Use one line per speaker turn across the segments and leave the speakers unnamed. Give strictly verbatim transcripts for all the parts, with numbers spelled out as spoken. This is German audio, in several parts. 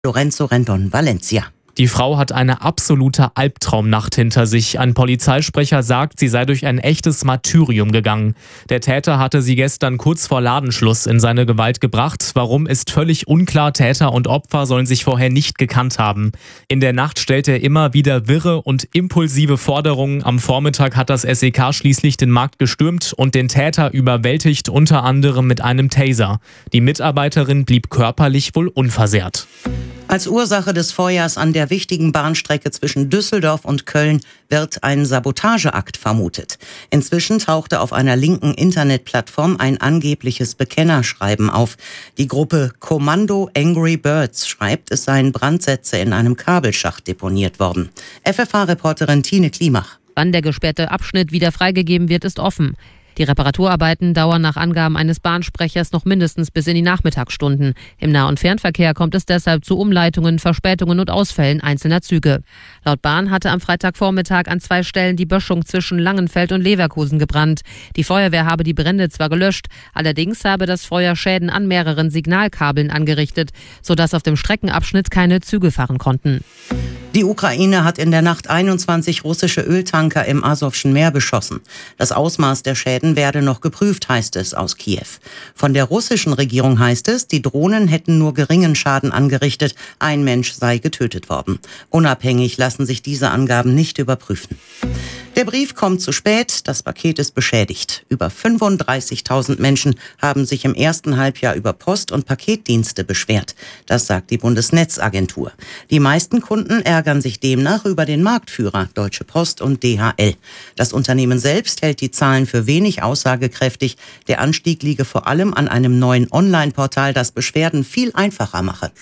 Lorenzo Rendon, Valencia.
Die Frau hat eine absolute Albtraumnacht hinter sich. Ein Polizeisprecher sagt, sie sei durch ein echtes Martyrium gegangen. Der Täter hatte sie gestern kurz vor Ladenschluss in seine Gewalt gebracht. Warum, ist völlig unklar. Täter und Opfer sollen sich vorher nicht gekannt haben. In der Nacht stellte er immer wieder wirre und impulsive Forderungen. Am Vormittag hat das S E K schließlich den Markt gestürmt und den Täter überwältigt, unter anderem mit einem Taser. Die Mitarbeiterin blieb körperlich wohl unversehrt.
Als Ursache des Feuers an der wichtigen Bahnstrecke zwischen Düsseldorf und Köln wird ein Sabotageakt vermutet. Inzwischen tauchte auf einer linken Internetplattform ein angebliches Bekennerschreiben auf. Die Gruppe Kommando Angry Birds schreibt, es seien Brandsätze in einem Kabelschacht deponiert worden. F F H-Reporterin Tine Klimach.
Wann der gesperrte Abschnitt wieder freigegeben wird, ist offen. Die Reparaturarbeiten dauern nach Angaben eines Bahnsprechers noch mindestens bis in die Nachmittagsstunden. Im Nah- und Fernverkehr kommt es deshalb zu Umleitungen, Verspätungen und Ausfällen einzelner Züge. Laut Bahn hatte am Freitagvormittag an zwei Stellen die Böschung zwischen Langenfeld und Leverkusen gebrannt. Die Feuerwehr habe die Brände zwar gelöscht, allerdings habe das Feuer Schäden an mehreren Signalkabeln angerichtet, sodass auf dem Streckenabschnitt keine Züge fahren konnten.
Die Ukraine hat in der Nacht einundzwanzig russische Öltanker im Asowschen Meer beschossen. Das Ausmaß der Schäden werde noch geprüft, heißt es aus Kiew. Von der russischen Regierung heißt es, die Drohnen hätten nur geringen Schaden angerichtet, ein Mensch sei getötet worden. Unabhängig lassen sich diese Angaben nicht überprüfen. Der Brief kommt zu spät, das Paket ist beschädigt. Über fünfunddreißigtausend Menschen haben sich im ersten Halbjahr über Post- und Paketdienste beschwert. Das sagt die Bundesnetzagentur. Die meisten Kunden ärgern sich demnach über den Marktführer, Deutsche Post und D H L. Das Unternehmen selbst hält die Zahlen für wenig aussagekräftig. Der Anstieg liege vor allem an einem neuen Online-Portal, das Beschwerden viel einfacher mache.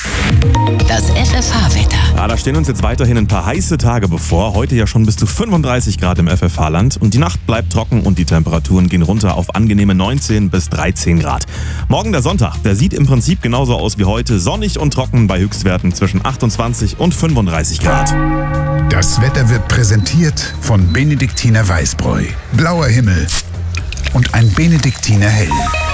Das F F H-Wetter.
Ja, da stehen uns jetzt weiterhin ein paar heiße Tage bevor. Heute ja schon bis zu fünfunddreißig Grad im F F H-Land. Und die Nacht bleibt trocken und die Temperaturen gehen runter auf angenehme neunzehn bis dreizehn Grad. Morgen der Sonntag, der sieht im Prinzip genauso aus wie heute. Sonnig und trocken bei Höchstwerten zwischen achtundzwanzig und fünfunddreißig Grad.
Das Wetter wird präsentiert von Benediktiner Weißbräu. Blauer Himmel und ein Benediktiner Hell.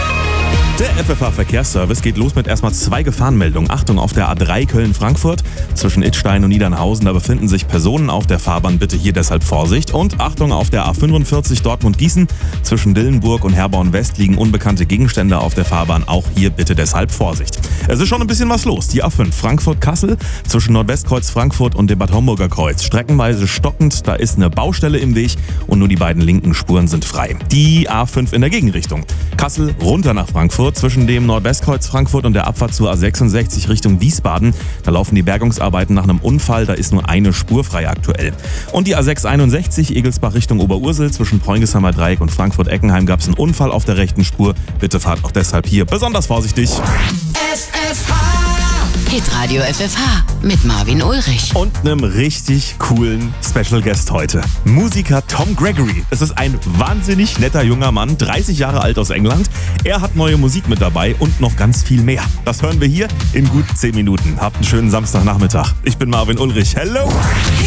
Der F F H-Verkehrsservice geht los mit erstmal zwei Gefahrenmeldungen. Achtung, auf der A drei Köln-Frankfurt zwischen Idstein und Niedernhausen, da befinden sich Personen auf der Fahrbahn, bitte hier deshalb Vorsicht. Und Achtung, auf der A fünfundvierzig Dortmund-Gießen zwischen Dillenburg und Herborn-West liegen unbekannte Gegenstände auf der Fahrbahn, auch hier bitte deshalb Vorsicht. Es ist schon ein bisschen was los. Die A fünf Frankfurt-Kassel zwischen Nordwestkreuz Frankfurt und dem Bad Homburger Kreuz. Streckenweise stockend, da ist eine Baustelle im Weg und nur die beiden linken Spuren sind frei. Die A fünf in der Gegenrichtung. Kassel runter nach Frankfurt zwischen dem Nordwestkreuz Frankfurt und der Abfahrt zur A sechsundsechzig Richtung Wiesbaden. Da laufen die Bergungsarbeiten nach einem Unfall, da ist nur eine Spur frei aktuell. Und die A sechs einundsechzig Egelsbach Richtung Oberursel zwischen Preungesheimer Dreieck und Frankfurt-Eckenheim gab es einen Unfall auf der rechten Spur. Bitte fahrt auch deshalb hier besonders vorsichtig.
F F H. Hitradio F F H mit Marvin Ulrich.
Und einem richtig coolen Special Guest heute. Musiker Tom Gregory. Es ist ein wahnsinnig netter junger Mann, dreißig Jahre alt aus England. Er hat neue Musik mit dabei und noch ganz viel mehr. Das hören wir hier in gut zehn Minuten. Habt einen schönen Samstagnachmittag. Ich bin Marvin Ulrich. Hello!